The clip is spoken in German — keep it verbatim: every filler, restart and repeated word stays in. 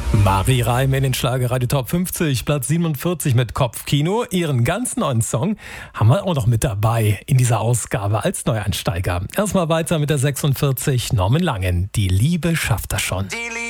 Marie Reim in den Schlagerradio Top fünfzig, Platz siebenundvierzig mit Kopfkino. Ihren ganz neuen Song haben wir auch noch mit dabei in dieser Ausgabe als Neueinsteiger. Erstmal weiter mit der sechsundvierzig, Norman Langen. Die Liebe schafft das schon. Die Liebe